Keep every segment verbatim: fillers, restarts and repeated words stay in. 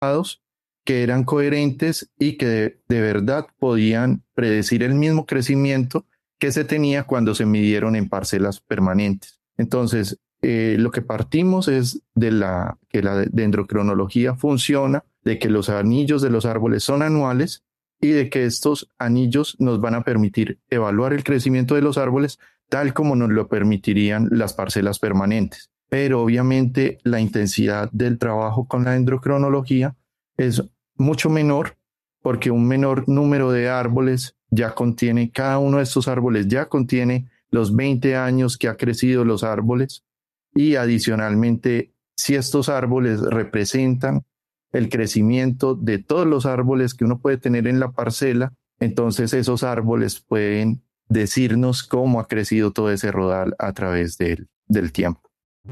que eran coherentes y que de, de verdad podían predecir el mismo crecimiento que se tenía cuando se midieron en parcelas permanentes. Entonces, eh, lo que partimos es de la, que la dendrocronología funciona, de que los anillos de los árboles son anuales y de que estos anillos nos van a permitir evaluar el crecimiento de los árboles tal como nos lo permitirían las parcelas permanentes. Pero obviamente la intensidad del trabajo con la dendrocronología es mucho menor porque un menor número de árboles ya contiene, cada uno de estos árboles ya contiene los veinte años que ha crecido los árboles y adicionalmente si estos árboles representan el crecimiento de todos los árboles que uno puede tener en la parcela, entonces esos árboles pueden decirnos cómo ha crecido todo ese rodal a través del, del tiempo.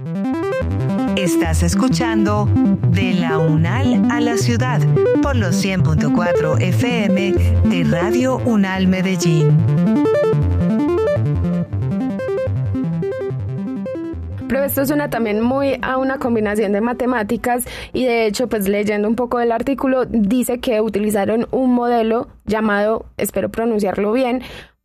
Estás escuchando De la UNAL a la Ciudad por los cien punto cuatro F M de Radio UNAL Medellín. Pero esto suena también muy a una combinación de matemáticas y de hecho, pues leyendo un poco del artículo, dice que utilizaron un modelo llamado, espero pronunciarlo bien,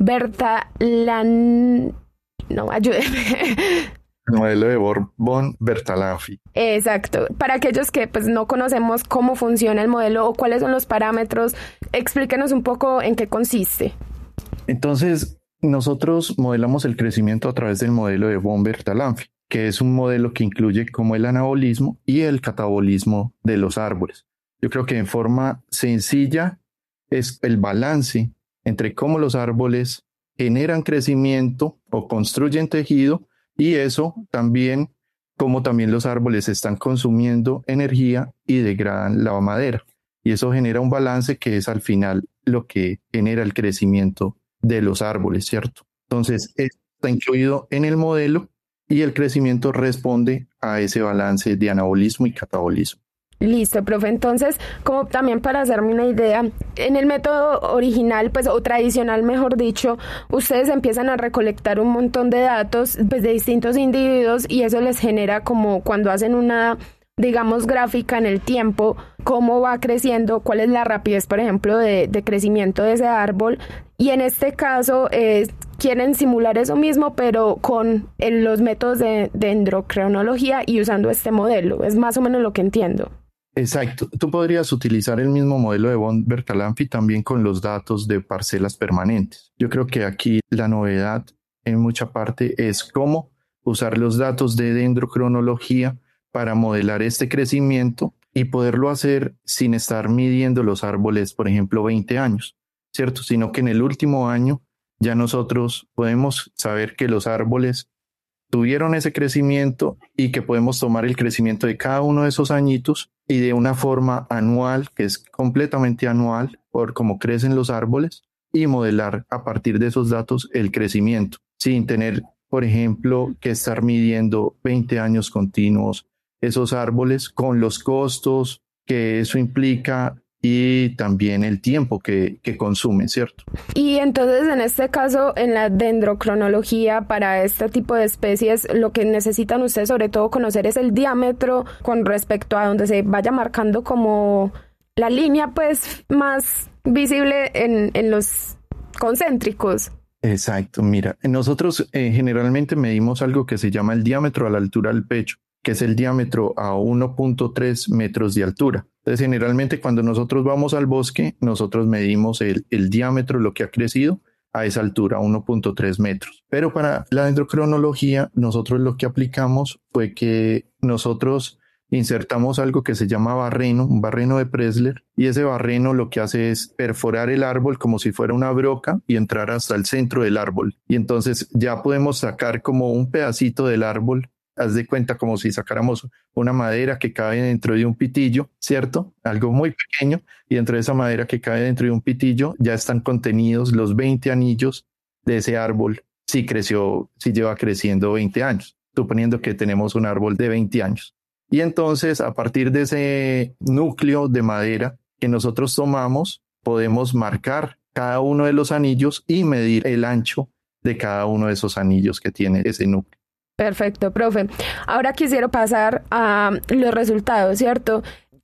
Bertalan... No, ayúdeme. El modelo de Von-Bertalanffy. Exacto. Para aquellos que pues no conocemos cómo funciona el modelo o cuáles son los parámetros, explíquenos un poco en qué consiste. Entonces, nosotros modelamos el crecimiento a través del modelo de Von-Bertalanffy, que es un modelo que incluye como el anabolismo y el catabolismo de los árboles. Yo creo que en forma sencilla es el balance entre cómo los árboles generan crecimiento o construyen tejido y eso también, como también los árboles están consumiendo energía y degradan la madera. Y eso genera un balance que es al final lo que genera el crecimiento de los árboles, ¿cierto? Entonces, está incluido en el modelo y el crecimiento responde a ese balance de anabolismo y catabolismo. Listo, profe. Entonces, como también para hacerme una idea, en el método original, pues, o tradicional, mejor dicho, ustedes empiezan a recolectar un montón de datos, pues, de distintos individuos y eso les genera como cuando hacen una, digamos, gráfica en el tiempo, cómo va creciendo, cuál es la rapidez, por ejemplo, de, de crecimiento de ese árbol. Y en este caso, eh, quieren simular eso mismo, pero con el, los métodos de, de dendrocronología y usando este modelo. Es más o menos lo que entiendo. Exacto. Tú podrías utilizar el mismo modelo de Von-Bertalanffy también con los datos de parcelas permanentes. Yo creo que aquí la novedad en mucha parte es cómo usar los datos de dendrocronología para modelar este crecimiento y poderlo hacer sin estar midiendo los árboles, por ejemplo, veinte años, ¿cierto? Sino que en el último año ya nosotros podemos saber que los árboles tuvieron ese crecimiento y que podemos tomar el crecimiento de cada uno de esos añitos y de una forma anual, que es completamente anual, por cómo crecen los árboles, y modelar a partir de esos datos el crecimiento, sin tener, por ejemplo, que estar midiendo veinte años continuos esos árboles con los costos que eso implica y también el tiempo que, que consume, ¿cierto? Y entonces en este caso, en la dendrocronología para este tipo de especies, lo que necesitan ustedes sobre todo conocer es el diámetro con respecto a donde se vaya marcando como la línea pues más visible en, en los concéntricos. Exacto, mira, nosotros eh, generalmente medimos algo que se llama el diámetro a la altura del pecho, que es el diámetro a uno punto tres metros de altura. Entonces, generalmente cuando nosotros vamos al bosque, nosotros medimos el, el diámetro, lo que ha crecido a esa altura, uno punto tres metros. Pero para la dendrocronología, nosotros lo que aplicamos fue que nosotros insertamos algo que se llama barreno, un barreno de Pressler, y ese barreno lo que hace es perforar el árbol como si fuera una broca y entrar hasta el centro del árbol. Y entonces ya podemos sacar como un pedacito del árbol. Haz de cuenta como si sacáramos una madera que cabe dentro de un pitillo, ¿cierto? Algo muy pequeño, y dentro de esa madera que cabe dentro de un pitillo ya están contenidos los veinte anillos de ese árbol, si creció, si lleva creciendo veinte años, suponiendo que tenemos un árbol de veinte años. Y entonces, a partir de ese núcleo de madera que nosotros tomamos, podemos marcar cada uno de los anillos y medir el ancho de cada uno de esos anillos que tiene ese núcleo. Perfecto, profe. Ahora quisiera pasar a los resultados, ¿cierto?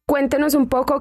Cuéntenos un poco